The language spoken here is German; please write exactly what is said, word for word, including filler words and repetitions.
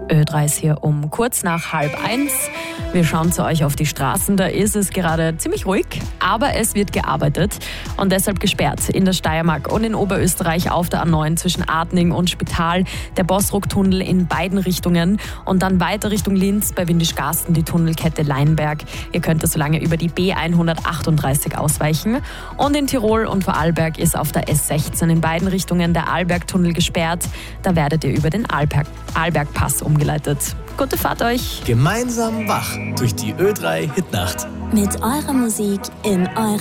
Ö drei ist hier um kurz nach halb eins. Wir schauen zu euch auf die Straßen, da ist es gerade ziemlich ruhig, aber es wird gearbeitet und deshalb gesperrt in der Steiermark und in Oberösterreich auf der A neun zwischen Adning und Spital, der Bossruck-Tunnel in beiden Richtungen und dann weiter Richtung Linz bei Windischgarsten die Tunnelkette Leinberg. Ihr könnt so lange über die B hundertachtunddreißig ausweichen und in Tirol und Vorarlberg ist auf der S sechzehn in beiden Richtungen der Arlbergtunnel gesperrt. Da werdet ihr über den Arlberg, Arlbergpass umgeleitet. Gute Fahrt euch! Gemeinsam wach durch die Ö drei Hitnacht. Mit eurer Musik in eurer